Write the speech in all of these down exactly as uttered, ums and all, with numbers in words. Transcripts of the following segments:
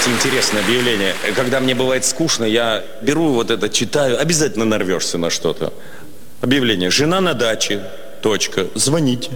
Очень интересное объявление. Когда мне бывает скучно, я беру вот это, читаю, обязательно нарвешься на что-то. Объявление. Жена на даче. Точка. Звоните.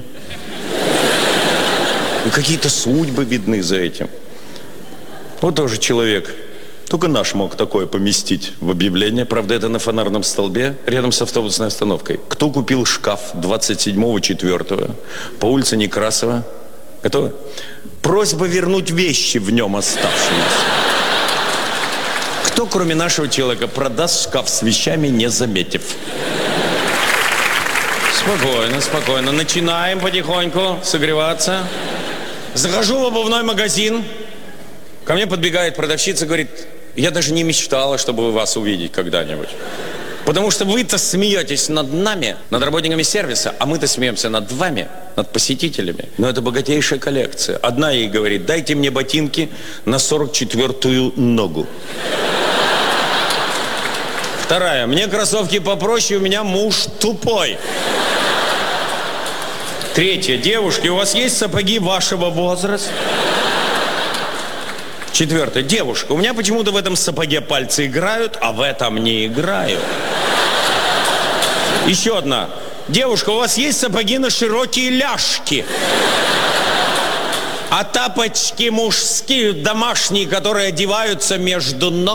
И какие-то судьбы видны за этим. Вот тоже человек. Только наш мог такое поместить в объявление. Правда, это на фонарном столбе, рядом с автобусной остановкой. Кто купил шкаф двадцать седьмого четвёртого по улице Некрасова? Готовы? Просьба вернуть вещи в нем оставшиеся. Кто, кроме нашего человека, продаст шкаф с вещами, не заметив? Спокойно, спокойно. Начинаем потихоньку согреваться. Захожу в обувной магазин. Ко мне подбегает продавщица, говорит: я даже не мечтала, чтобы вас увидеть когда-нибудь. Потому что вы-то смеетесь над нами, над работниками сервиса, а мы-то смеемся над вами, над посетителями. Но это богатейшая коллекция. Одна ей говорит: дайте мне ботинки на сорок четвёртую ногу. Вторая: мне кроссовки попроще, у меня муж тупой. Третья: девушки, у вас есть сапоги вашего возраста? Четвертое: девушка, у меня почему-то в этом сапоге пальцы играют, а в этом не играют. Еще одна: девушка, у вас есть сапоги на широкие ляжки? А тапочки мужские, домашние, которые одеваются между ног?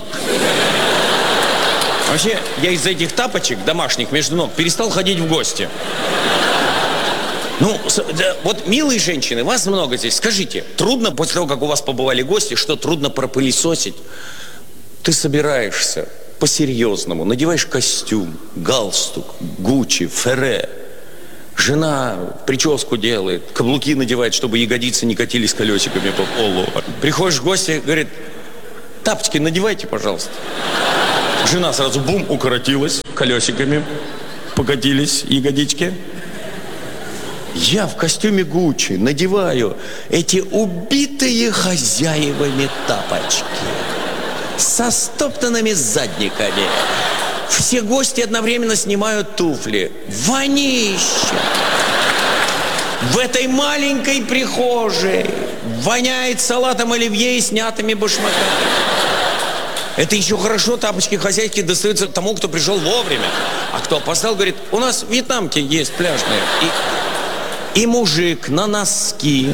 Вообще, я из-за этих тапочек домашних между ног перестал ходить в гости. Ну, да, вот, милые женщины, вас много здесь. Скажите, трудно после того, как у вас побывали гости, что трудно пропылесосить? Ты собираешься по-серьезному, надеваешь костюм, галстук, Гуччи, Ферре. Жена прическу делает, каблуки надевает, чтобы ягодицы не катились колесиками по полу. Приходишь в гости, говорит: тапочки надевайте, пожалуйста. Жена сразу бум, укоротилась, колесиками покатились ягодички. Я в костюме Гуччи надеваю эти убитые хозяевами тапочки со стоптанными задниками. Все гости одновременно снимают туфли. Вонище! В этой маленькой прихожей воняет салатом оливье и снятыми башмаками. Это еще хорошо, тапочки хозяйки достаются тому, кто пришел вовремя. А кто опоздал, говорит: у нас вьетнамки есть пляжные. И... И мужик на носки.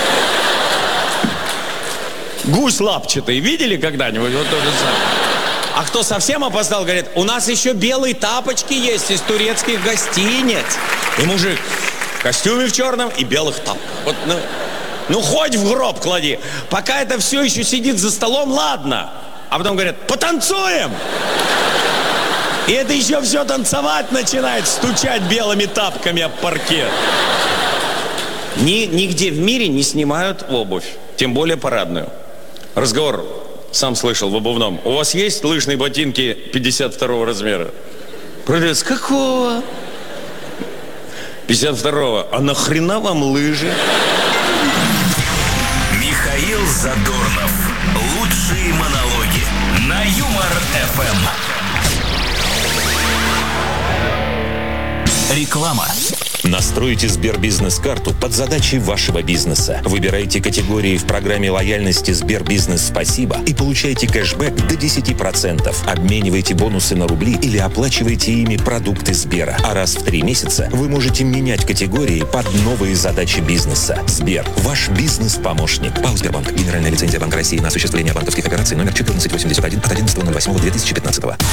Гусь лапчатый. Видели когда-нибудь? Вот то же самое. А кто совсем опоздал, говорит: у нас еще белые тапочки есть из турецких гостиниц. И мужик в костюме в черном и белых тапках. Вот, ну, ну, хоть в гроб клади. Пока это все еще сидит за столом, ладно. А потом говорят: потанцуем. И это еще все танцевать начинает, стучать белыми тапками об паркет. Ни, нигде в мире не снимают обувь, тем более парадную. Разговор, сам слышал, в обувном: у вас есть лыжные ботинки пятьдесят второго размера? Продавец: какого? пятьдесят второго. А нахрена вам лыжи? Михаил Задорнов. Лучшие монологи на Юмор-эф эм. Реклама. Настройте Сбербизнес-карту под задачи вашего бизнеса. Выбирайте категории в программе лояльности Сбербизнес Спасибо и получайте кэшбэк до десять процентов. Обменивайте бонусы на рубли или оплачивайте ими продукты Сбера. А раз в три месяца вы можете менять категории под новые задачи бизнеса. Сбер – ваш бизнес-помощник. ПАО «Сбербанк». Генеральная лицензия Банка России на осуществление банковских операций номер четырнадцать восемьдесят один от одиннадцатого ноль восьмого две тысячи пятнадцатого.